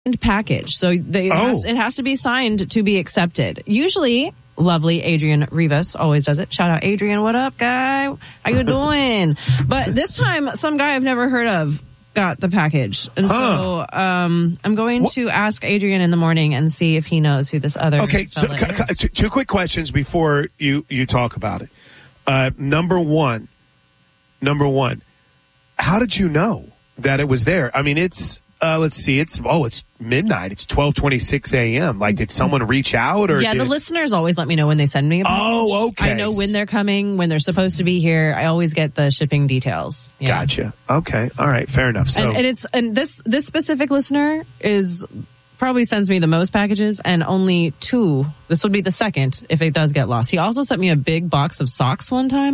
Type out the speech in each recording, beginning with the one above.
package, so it has to be signed to be accepted. Usually, lovely Adrian Rivas always does it. Shout out Adrian, what up, guy? How you doing? But this time, some guy I've never heard of got the package, and so I'm going to ask Adrian in the morning and see if he knows who this other. Okay, so two quick questions before you talk about it. Number one, how did you know that it was there? I mean, it's. Let's see. It's midnight. It's 12:26 a.m. Like, did someone reach out? Or the listeners always let me know when they send me a package. Oh, okay. I know when they're coming, when they're supposed to be here. I always get the shipping details. Yeah. Gotcha. Okay. All right. Fair enough. So, and this specific listener probably sends me the most packages, and only 2. This would be the second if it does get lost. He also sent me a big box of socks one time.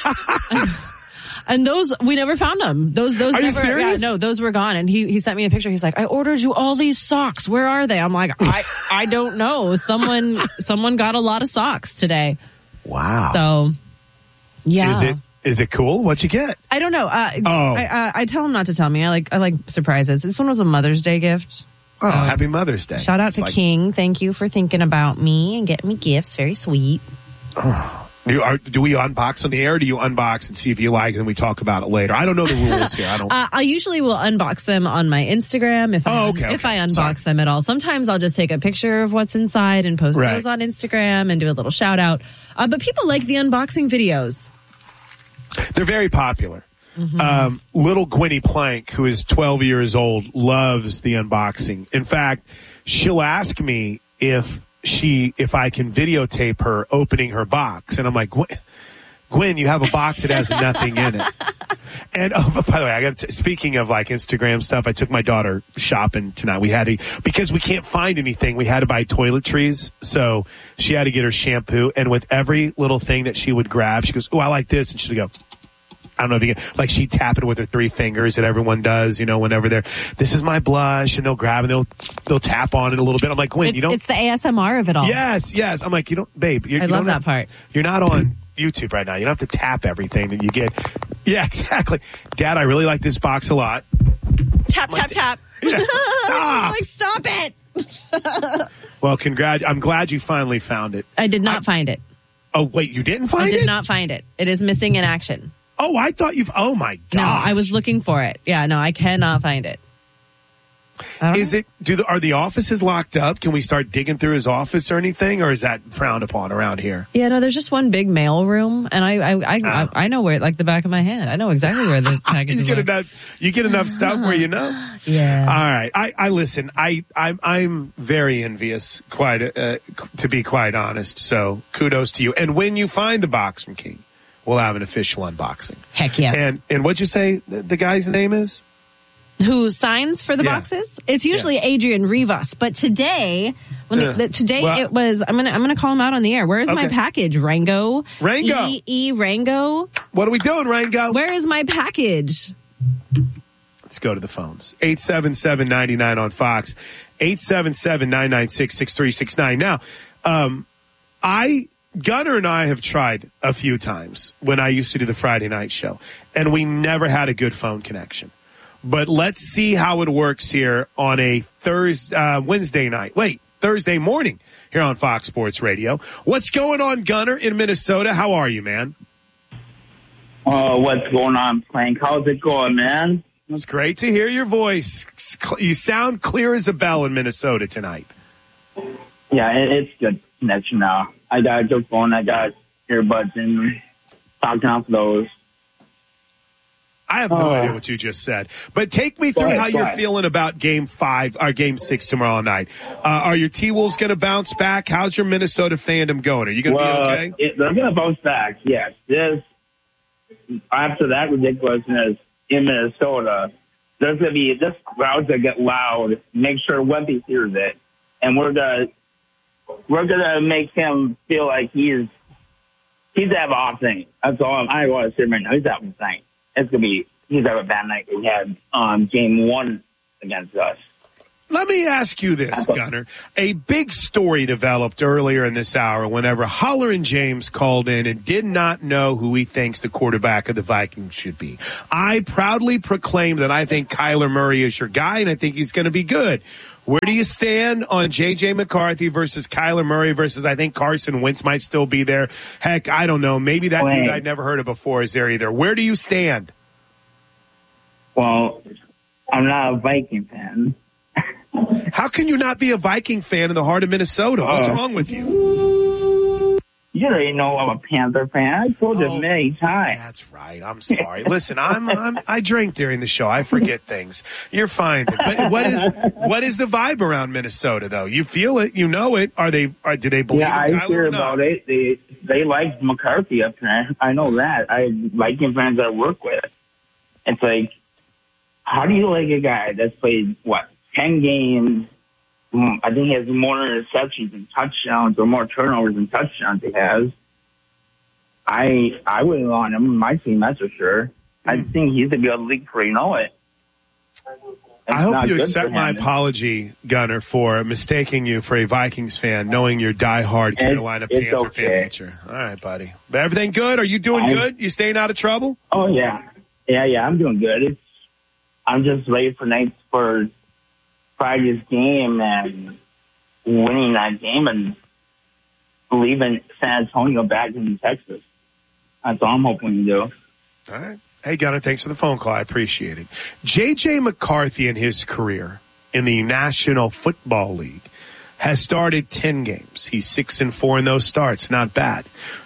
And those, we never found them. Those Are never, you serious? Yeah, no, those were gone. And he sent me a picture. He's like, I ordered you all these socks. Where are they? I'm like, I don't know. Someone got a lot of socks today. Wow. So, yeah. Is it cool? What'd you get? I don't know. I tell him not to tell me. I like surprises. This one was a Mother's Day gift. Oh, happy Mother's Day. Shout out to King. Thank you for thinking about me and getting me gifts. Very sweet. Oh. Do we unbox on the air, or do you unbox and see if you like it and we talk about it later? I don't know the rules here. I usually will unbox them on my Instagram if I unbox them at all. Sometimes I'll just take a picture of what's inside and post those on Instagram and do a little shout out. But people like the unboxing videos. They're very popular. Mm-hmm. Little Gwynnie Plank, who is 12 years old, loves the unboxing. In fact, she'll ask me if I can videotape her opening her box. And I'm like, Gwen, you have a box that has nothing in it. And by the way, speaking of like Instagram stuff, I took my daughter shopping tonight. Because we can't find anything, we had to buy toiletries. So she had to get her shampoo. And with every little thing that she would grab, she goes, oh, I like this. And she'd go, I don't know if you can, like, she'd tap it with her 3 fingers that everyone does, whenever this is my blush, and they'll grab and they'll tap on it a little bit. I'm like, Gwen, it's the ASMR of it all. Yes. I'm like, babe, I love that part. You're not on YouTube right now. You don't have to tap everything that you get. Yeah, exactly. Dad, I really like this box a lot. Tap. Yeah. Stop. Like, stop it. Well, I'm glad you finally found it. I did not find it. Oh, wait, you didn't find it? I did not find it. It is missing in action. Oh, I thought oh my God. No, I was looking for it. Yeah, no, I cannot find it. Are the offices locked up? Can we start digging through his office or anything, or is that frowned upon around here? Yeah, no, there's just one big mail room, and I know where, like the back of my hand. I know exactly where the packages are. You get enough stuff where you know. Yeah. All right. I listen. I'm very envious, to be quite honest. So kudos to you. And when you find the box from King, we'll have an official unboxing. Heck yes. And what'd you say the guy's name is? Who signs for the boxes? It's usually Adrian Rivas, but today, it was. I'm gonna call him out on the air. Where is my package, Rango? Rango. What are we doing, Rango? Where is my package? Let's go to the phones. 877-99 on Fox. 877-996-6369. Now, Gunner and I have tried a few times when I used to do the Friday night show, and we never had a good phone connection. But let's see how it works here on a Thursday morning here on Fox Sports Radio. What's going on, Gunner, in Minnesota? How are you, man? What's going on, Plank? How's it going, man? It's great to hear your voice. You sound clear as a bell in Minnesota tonight. Yeah, it's good connection now. I got a good phone. I got earbuds and talking off those. I have no idea what you just said, but take me through how you're feeling about Game 6 tomorrow night. Are your T-Wolves going to bounce back? How's your Minnesota fandom going? Are you going to be okay? They're going to bounce back, yes. After that ridiculousness in Minnesota, there's going to be this crowd that get loud. Make sure Wemby hears it, and we're gonna make him feel like he's having a thing. That's all I want to say right now. He's having a thing. He's having a bad night we had on Game 1 against us. Let me ask you this, Gunner. A big story developed earlier in this hour whenever Holler and James called in and did not know who he thinks the quarterback of the Vikings should be. I proudly proclaim that I think Kyler Murray is your guy, and I think he's going to be good. Where do you stand on J.J. McCarthy versus Kyler Murray versus I think Carson Wentz might still be there? Heck, I don't know. Maybe that dude I'd never heard of before is there either. Where do you stand? Well, I'm not a Viking fan. How can you not be a Viking fan in the heart of Minnesota? What's wrong with you? You already know I'm a Panther fan. I told you many times. That's right. I'm sorry. Listen, I drink during the show. I forget things. You're fine. But what is the vibe around Minnesota though? You feel it. You know it. Do they believe in Tyler? I hear about it. They like McCarthy up there. I know that. Viking fans I work with. It's like, how do you like a guy that's played 10 games? I think he has more interceptions and touchdowns, or more turnovers and touchdowns he has. I wouldn't want him on my team, that's for sure. I think he's going to be able to league before you know it. I hope you accept my apology, Gunner, for mistaking you for a Vikings fan, knowing your diehard Carolina Panther fan nature. All right, buddy. But everything good? Are you doing good? You staying out of trouble? Oh, yeah. Yeah, I'm doing good. I'm just ready for Friday's game and winning that game and leaving San Antonio back into Texas. That's all I'm hoping to do. All right. Hey, Gunner, thanks for the phone call. I appreciate it. J.J. McCarthy in his career in the National Football League has started 10 games. He's 6-4 in those starts. Not bad.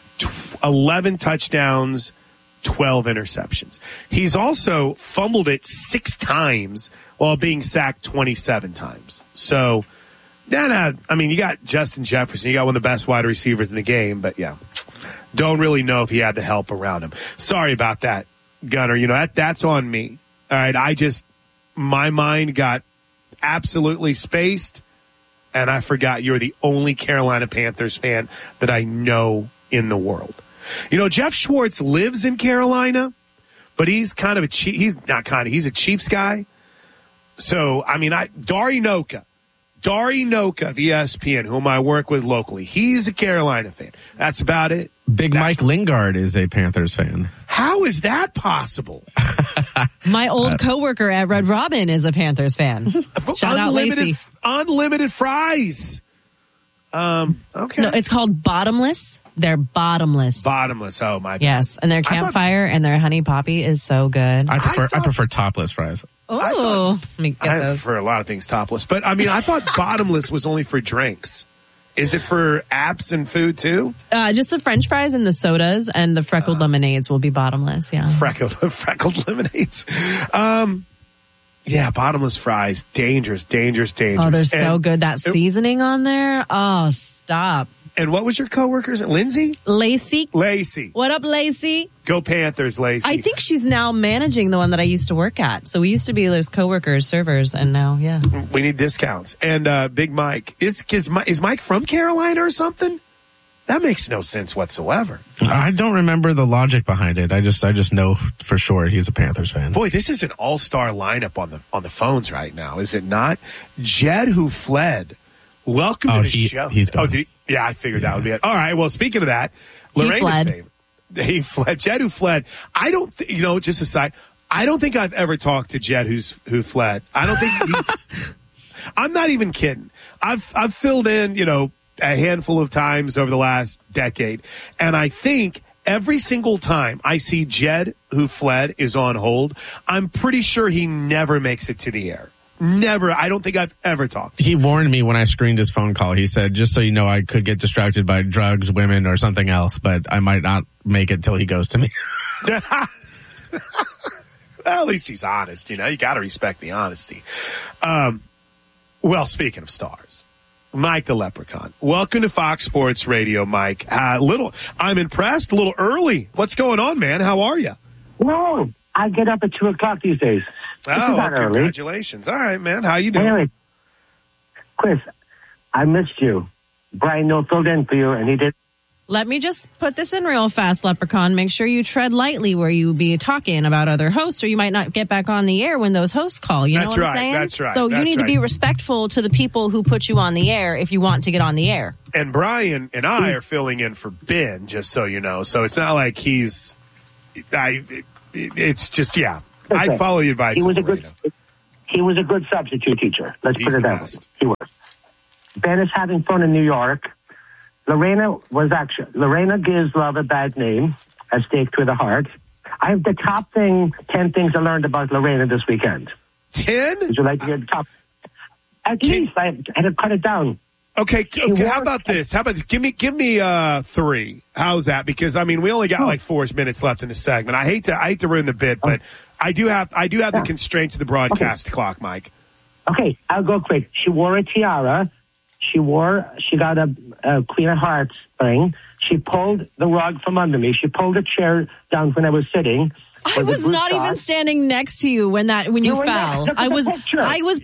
11 touchdowns, 12 interceptions. He's also fumbled it 6 times while being sacked 27 times. So, I mean, you got Justin Jefferson. You got one of the best wide receivers in the game, but yeah, don't really know if he had the help around him. Sorry about that, Gunner. You know, that's on me. All right. My mind got absolutely spaced, and I forgot you're the only Carolina Panthers fan that I know in the world. You know, Jeff Schwartz lives in Carolina, but he's kind of he's a Chiefs guy. So, I mean, Dari Noka of ESPN, whom I work with locally, he's a Carolina fan. That's about it. Mike Lingard is a Panthers fan. How is that possible? My old coworker at Red Robin is a Panthers fan. Shout out Lacey. Unlimited fries. Okay. No, it's called Bottomless. They're bottomless. Bottomless. Oh my. Yes, and their campfire and their honey poppy is so good. I prefer topless fries. Oh, let me get those. For a lot of things topless, but I mean, I thought bottomless was only for drinks. Is it for apps and food too? Just the French fries and the sodas and the freckled lemonades will be bottomless. Yeah, freckled lemonades. Yeah, bottomless fries, dangerous. Oh, they're so good. That seasoning on there. Oh, stop. And what was your coworker's? Lindsay? Lacey. What up, Lacey? Go Panthers, Lacey. I think she's now managing the one that I used to work at. So we used to be those coworkers, servers, and now, yeah. We need discounts. And Big Mike. Is Mike from Carolina or something? That makes no sense whatsoever. I don't remember the logic behind it. I just know for sure he's a Panthers fan. Boy, this is an all-star lineup on the phones right now, is it not? Jed, who fled. Welcome to the show. He's gone. I figured that would be it. All right. Well, speaking of that, Lorena's favorite. He fled. Jed, who fled. I don't. Just a side. I don't think I've ever talked to Jed who fled. I don't think he's. I'm not even kidding. I've filled in a handful of times over the last decade, and I think every single time I see Jed who fled is on hold, I'm pretty sure he never makes it to the air. Never. I don't think I've ever talked. He warned me when I screened his phone call. He said, just so you know, I could get distracted by drugs, women, or something else, but I might not make it till he goes to me. Well, at least he's honest. You got to respect the honesty. Well, speaking of stars, Mike the Leprechaun. Welcome to Fox Sports Radio, Mike. I'm impressed. A little early. What's going on, man? How are you? Well, I get up at 2:00 these days. Congratulations. All right, man. How you doing? Anyway, Chris, I missed you. Brian Noel filled in for you, and he did Let me just put this in real fast, Leprechaun. Make sure you tread lightly where you be talking about other hosts, or you might not get back on the air when those hosts call. You know what I'm saying? That's right. So you need to be respectful to the people who put you on the air if you want to get on the air. And Brian and I are filling in for Ben, just so you know. So it's not like it's just, yeah. I follow the advice. He was a good substitute teacher. Let's put it that way. He was. Ben is having fun in New York. Lorena gives love a bad name, a stake to the heart. I have the top 10 things I learned about Lorena this weekend. 10? Would you like to hear the top? At least I had to cut it down. Okay. How about this? Give me 3. How's that? Because I mean, we only got like 4 minutes left in the segment. I hate to ruin the bit, but I do have the constraints of the broadcast clock, Mike. Okay, I'll go quick. She wore a tiara. She got a Queen of Hearts thing. She pulled the rug from under me. She pulled a chair down when I was sitting. I was not even standing next to you when you fell. I was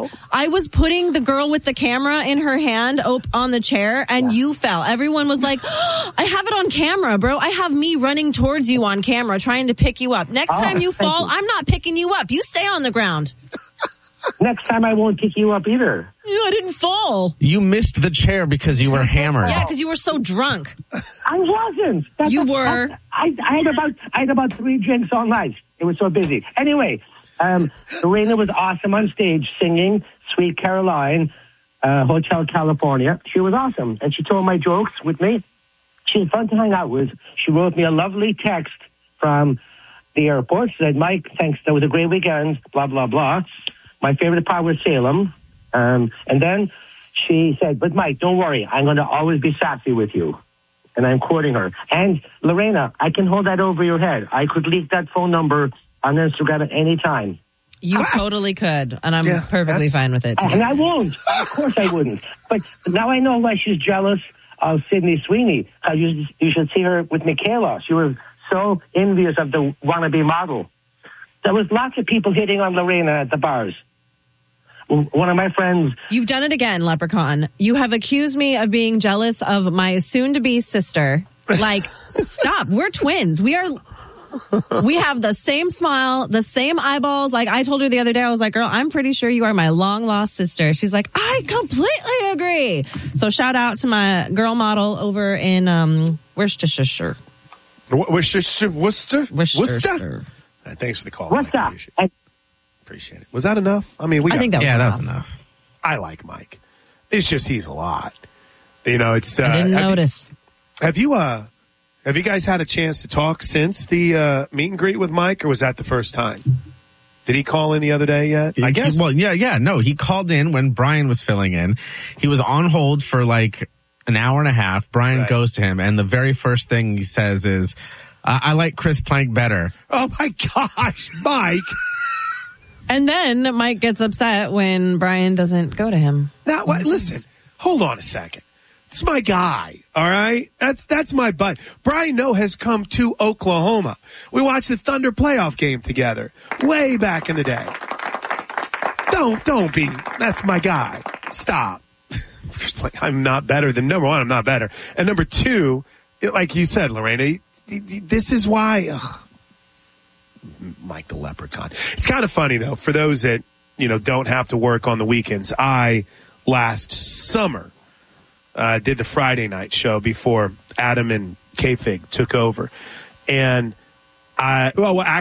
putting the girl with the camera in her hand on the chair, and you fell. Everyone was like, oh, I have it on camera, bro. I have me running towards you on camera trying to pick you up. Next time you fall, I'm not picking you up. You stay on the ground. Next time I won't pick you up either. I didn't fall. You missed the chair because you were hammered. Yeah, because you were so drunk. I wasn't. You were. I had about 3 drinks all night. It was so busy. Anyway, Lorena was awesome on stage singing Sweet Caroline, Hotel California. She was awesome. And she told my jokes with me. She was fun to hang out with. She wrote me a lovely text from the airport. She said, Mike, thanks. That was a great weekend. Blah, blah, blah. My favorite part was Salem. And then she said, but Mike, don't worry. I'm going to always be sassy with you. And I'm quoting her. And Lorena, I can hold that over your head. I could leak that phone number on Instagram at any time. You totally could. And I'm perfectly fine with it. And I won't. Of course I wouldn't. But now I know why she's jealous of Sydney Sweeney. Because you should see her with Michaela. She was so envious of the wannabe model. There was lots of people hitting on Lorena at the bars. One of my friends... You've done it again, Leprechaun. You have accused me of being jealous of my soon-to-be sister. Like, stop. We're twins. We have the same smile, the same eyeballs. Like, I told her the other day, I was like, girl, I'm pretty sure you are my long-lost sister. She's like, I completely agree. So shout out to my girl model over in Worcestershire. Worcester? Thanks for the call. Worcester. Appreciate it. Was that enough? I mean, I think that was enough. I like Mike. It's just he's a lot. You know, it's. I didn't notice. Have you guys had a chance to talk since the meet and greet with Mike, or was that the first time? Did he call in the other day yet? I guess. No, he called in when Brian was filling in. He was on hold for like an hour and a half. Brian goes to him, and the very first thing he says is, I like Chris Plank better. Oh my gosh, Mike. And then Mike gets upset when Brian doesn't go to him. Now, listen, hold on a second. It's my guy, all right? That's my bud. Brian Noe has come to Oklahoma. We watched the Thunder playoff game together way back in the day. Don't be. That's my guy. Stop. I'm not better than, number one, I'm not better. And number two, like you said, Lorena, this is why... Mike the Leprechaun. It's kind of funny, though, for those that, don't have to work on the weekends. I, last summer, did the Friday night show before Adam and K-Fig took over. And I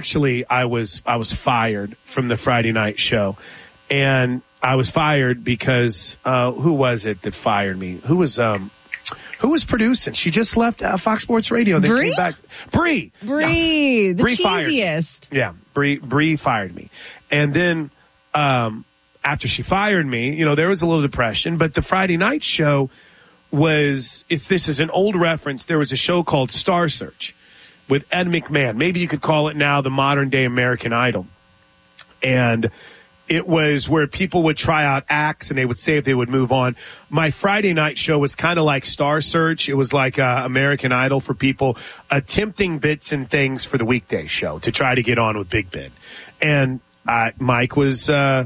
was fired from the Friday night show. And I was fired because, who was it that fired me? Who was producing? She just left Fox Sports Radio. They came back. Bree. The cheesiest. Yeah, Bree fired me. And then after she fired me, there was a little depression. But the Friday night show this is an old reference. There was a show called Star Search with Ed McMahon. Maybe you could call it now the modern day American Idol. And it was where people would try out acts and they would say if they would move on. My Friday night show was kind of like Star Search. It was like American Idol for people attempting bits and things for the weekday show to try to get on with Big Ben. And Mike would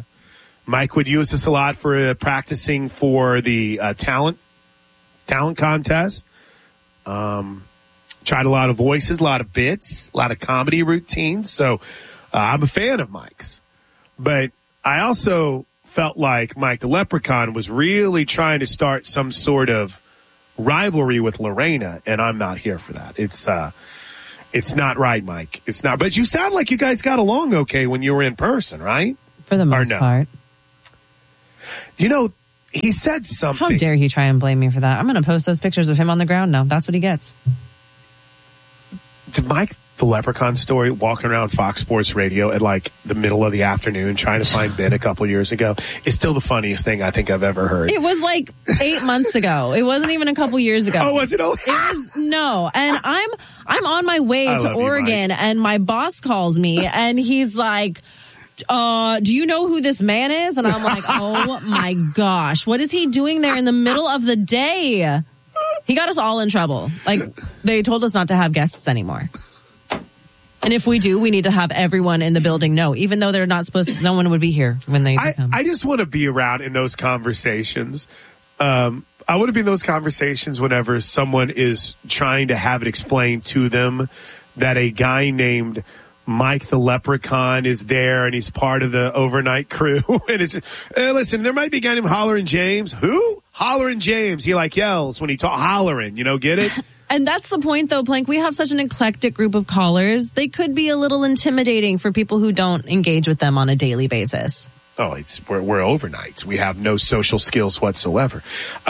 use this a lot for practicing for the talent contest. Tried a lot of voices, a lot of bits, a lot of comedy routines. So I'm a fan of Mike's. But I also felt like Mike the Leprechaun was really trying to start some sort of rivalry with Lorena, and I'm not here for that. It's not right, Mike. It's not. But you sound like you guys got along okay when you were in person, right? For the most part. You know, he said something. How dare he try and blame me for that? I'm going to post those pictures of him on the ground now. That's what he gets. Did Mike the Leprechaun story walking around Fox Sports Radio at like the middle of the afternoon trying to find Ben a couple years ago is still the funniest thing I think I've ever heard. It was like 8 months ago. It wasn't even a couple years ago. Oh, was it? No. And I'm on my way to Oregon and my boss calls me and he's like, do you know who this man is? And I'm like, oh my gosh, what is he doing there in the middle of the day? He got us all in trouble. Like, they told us not to have guests anymore. And if we do, we need to have everyone in the building know, even though they're not supposed to, no one would be here when they come. I just want to be around in those conversations. I want to be in those conversations whenever someone is trying to have it explained to them that a guy named Mike the Leprechaun is there and he's part of the overnight crew. And it's listen, there might be a guy named Hollerin' James. Who? Hollerin' James. He like yells when he talks. Hollerin', get it? And that's the point, though, Plank. We have such an eclectic group of callers. They could be a little intimidating for people who don't engage with them on a daily basis. Oh, we're overnights. We have no social skills whatsoever.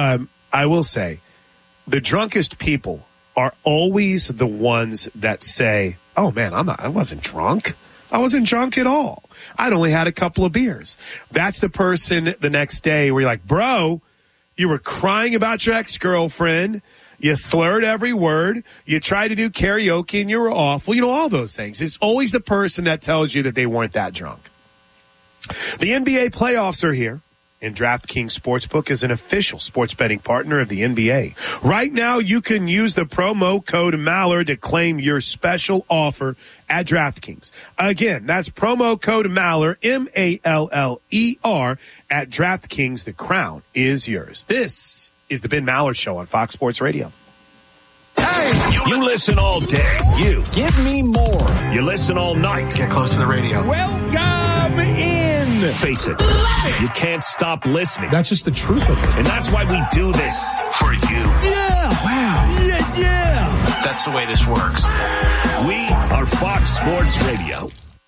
I will say, the drunkest people are always the ones that say, oh man, I wasn't drunk. I wasn't drunk at all. I'd only had a couple of beers. That's the person the next day where you're like, bro, you were crying about your ex-girlfriend. You slurred every word. You tried to do karaoke and you were awful. All those things. It's always the person that tells you that they weren't that drunk. The NBA playoffs are here. And DraftKings Sportsbook is an official sports betting partner of the NBA. Right now, you can use the promo code Maller to claim your special offer at DraftKings. Again, that's promo code Maller, M-A-L-L-E-R, at DraftKings. The crown is yours. This is the Ben Maller Show on Fox Sports Radio. Hey, you listen all day. You give me more. You listen all night. Get close to the radio. Welcome in. Face it, you can't stop listening. That's just the truth of it. And that's why we do this for you. Yeah. Wow. Yeah. That's the way this works. We are Fox Sports Radio.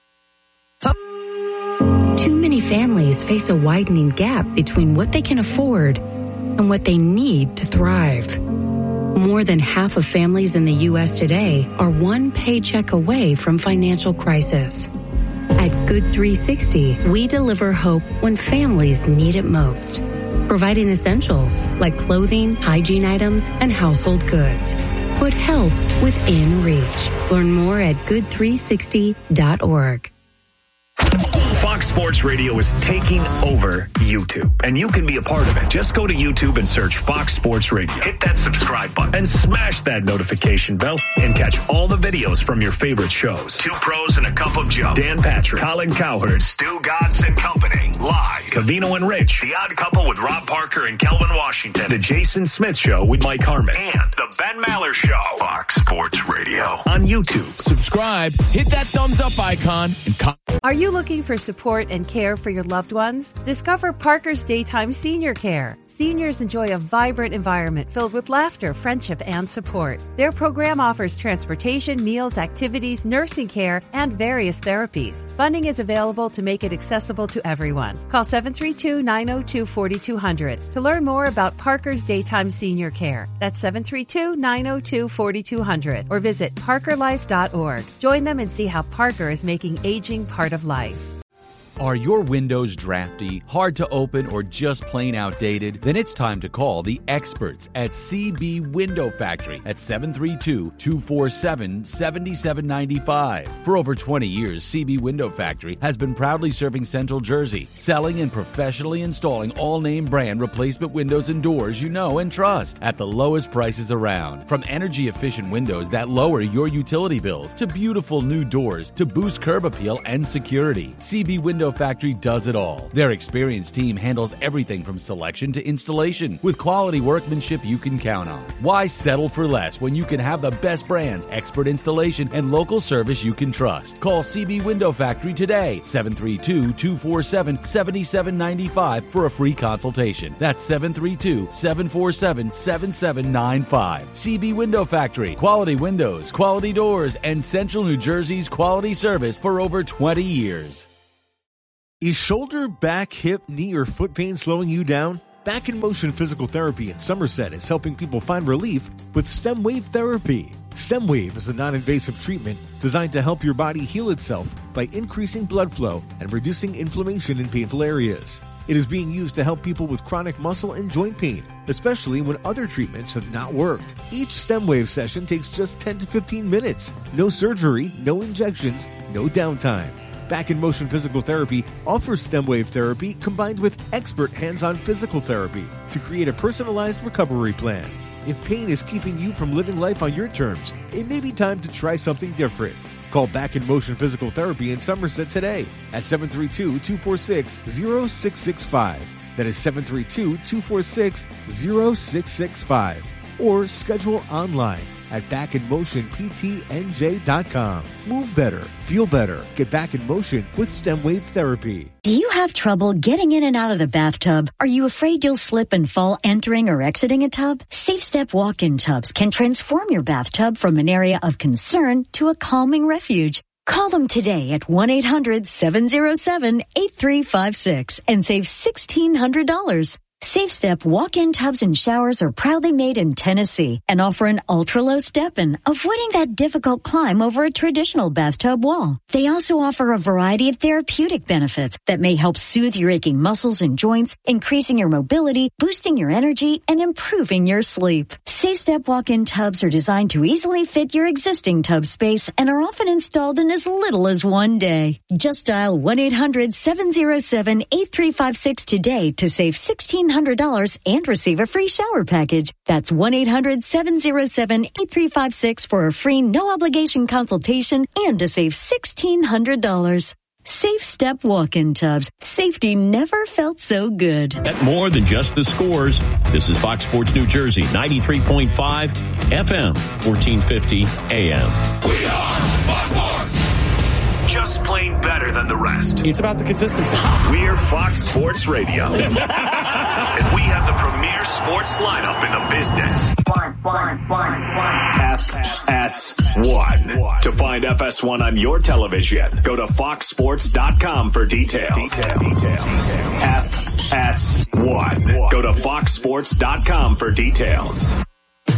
Too many families face a widening gap between what they can afford and what they need to thrive. More than half of families in the U.S. today are one paycheck away from financial crisis. At Good 360, we deliver hope when families need it most, providing essentials like clothing, hygiene items, and household goods. Put help within reach. Learn more at good360.org. Fox Sports Radio is taking over YouTube, and you can be a part of it. Just go to YouTube and search Fox Sports Radio. Hit that subscribe button and smash that notification bell and catch all the videos from your favorite shows. Two Pros and a Cup of Joe. Dan Patrick, Colin Cowherd, Stu Gatz and Company. Live. Covino and Rich. The Odd Couple with Rob Parker and Kelvin Washington. The Jason Smith Show with Mike Harmon. And the Ben Maller Show. Fox Sports Radio. On YouTube. Subscribe, hit that thumbs up icon, and Are you looking for support and care for your loved ones? Discover Parker's Daytime Senior Care. Seniors enjoy a vibrant environment filled with laughter, friendship, and support. Their program offers transportation, meals, activities, nursing care, and various therapies. Funding is available to make it accessible to everyone. Call 732-902-4200 to learn more about Parker's Daytime Senior Care. That's 732-902-4200 or visit parkerlife.org. Join them and see how Parker is making aging part of life. Are your windows drafty, hard to open, or just plain outdated? Then it's time to call the experts at CB Window Factory at 732-247-7795. For over 20 years, CB Window Factory has been proudly serving Central Jersey, selling and professionally installing all name brand replacement windows and doors you know and trust at the lowest prices around. From energy-efficient windows that lower your utility bills to beautiful new doors to boost curb appeal and security, CB Window Window Factory does it all. Their experienced team handles everything from selection to installation with quality workmanship you can count on. Why settle for less when you can have the best brands, expert installation, and local service you can trust? Call CB Window Factory today, 732-247-7795 for a free consultation. That's 732-747-7795. CB Window Factory. Quality windows, quality doors, and Central New Jersey's quality service for over 20 years. Is shoulder, back, hip, knee, or foot pain slowing you down? Back in Motion Physical Therapy in Somerset is helping people find relief with STEM Wave Therapy. STEM Wave is a non-invasive treatment designed to help your body heal itself by increasing blood flow and reducing inflammation in painful areas. It is being used to help people with chronic muscle and joint pain, especially when other treatments have not worked. Each STEM Wave session takes just 10 to 15 minutes. No surgery, no injections, no downtime. Back in Motion Physical Therapy offers STEM Wave therapy combined with expert hands-on physical therapy to create a personalized recovery plan. If pain is keeping you from living life on your terms, it may be time to try something different. Call Back in Motion Physical Therapy in Somerset today at 732-246-0665. That is 732-246-0665. Or schedule online at backinmotionptnj.com. Move better, feel better, get back in motion with STEM Wave Therapy. Do you have trouble getting in and out of the bathtub? Are you afraid you'll slip and fall entering or exiting a tub? SafeStep walk-in tubs can transform your bathtub from an area of concern to a calming refuge. Call them today at 1-800-707-8356 and save $1,600. SafeStep walk-in tubs and showers are proudly made in Tennessee and offer an ultra-low step-in, avoiding that difficult climb over a traditional bathtub wall. They also offer a variety of therapeutic benefits that may help soothe your aching muscles and joints, increasing your mobility, boosting your energy, and improving your sleep. SafeStep walk-in tubs are designed to easily fit your existing tub space and are often installed in as little as one day. Just dial 1-800-707-8356 today to save $1,600 and receive a free shower package. That's 1-800-707-8356 for a free no-obligation consultation and to save $1,600. SafeStep walk-in tubs. Safety never felt so good. At more than just the scores, this is Fox Sports New Jersey, 93.5 FM, 1450 AM. We are Fox Sports. Just plain better than the rest. It's about the consistency. We're Fox Sports Radio. And we have the premier sports lineup in the business. FS1. To find FS1 on your television, go to foxsports.com for details. FS1. Go to foxsports.com for details.